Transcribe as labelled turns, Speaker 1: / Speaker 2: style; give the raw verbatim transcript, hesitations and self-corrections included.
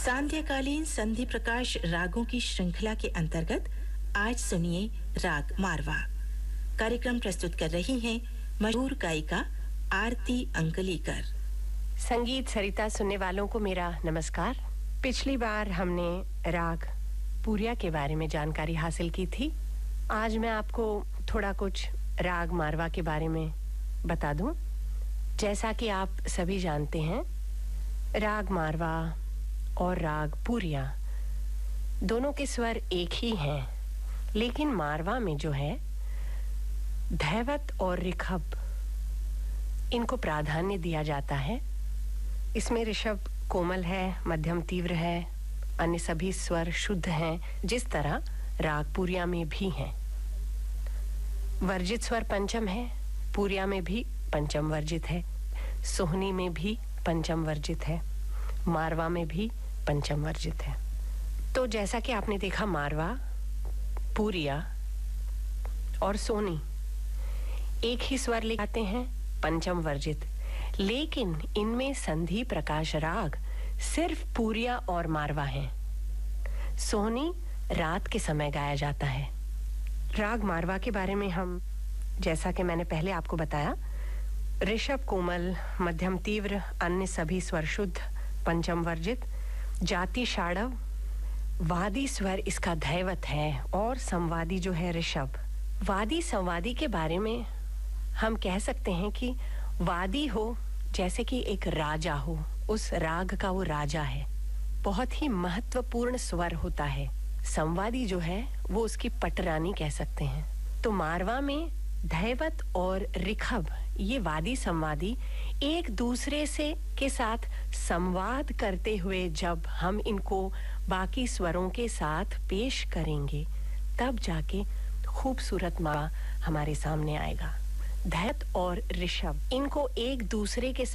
Speaker 1: सांध्यकालीन संधि प्रकाश रागों की श्रृंखला के अंतर्गत आज सुनिए राग मारवा। कार्यक्रम प्रस्तुत कर रही हैं मशहूर गायिका आरती अंकलीकर।
Speaker 2: संगीत सरिता सुनने वालों को मेरा नमस्कार। पिछली बार हमने राग पूरिया के बारे में जानकारी हासिल की थी। आज मैं आपको थोड़ा कुछ राग मारवा के बारे में बता दूं। जैसा कि आप सभी जानते हैं, राग मारवा और राग पूरिया दोनों के स्वर एक ही हैं, लेकिन मारवा में जो है धैवत और ऋषभ, इनको प्राधान्य दिया जाता है। इसमें ऋषभ कोमल है, मध्यम तीव्र है, अन्य सभी स्वर शुद्ध हैं, जिस तरह राग पूरिया में भी हैं। वर्जित स्वर पंचम है, पूरिया में भी पंचम वर्जित है, सोहनी में भी पंचम वर्जित है, मारवा में भी पंचम वर्जित है। तो जैसा कि आपने देखा, मारवा, पूरिया और सोनी एक ही स्वर ले आते हैं, पंचम वर्जित, लेकिन इनमें संधि प्रकाश राग सिर्फ पूरिया और मारवा है। सोनी रात के समय गाया जाता है। राग मारवा के बारे में हम, जैसा कि मैंने पहले आपको बताया, ऋषभ कोमल, मध्यम तीव्र, अन्य सभी स्वर शुद्ध, पंचम वर्जित, जाति षाड़व, वादी स्वर इसका धैवत है और संवादी जो है ऋषभ। वादी संवादी के बारे में हम कह सकते हैं कि वादी हो जैसे कि एक राजा हो, उस राग का वो राजा है, बहुत ही महत्वपूर्ण स्वर होता है। संवादी जो है वो उसकी पटरानी कह सकते हैं। तो मारवा में धैवत और ऋषभ, ये वादी संवादी एक दूसरे से के साथ संवाद करते हुए जब हम इनको बाकी स्वरों के साथ पेश करेंगे, तब जाके खूबसूरत मारवा हमारे सामने आएगा। धैवत और ऋषभ, इनको एक दूसरे के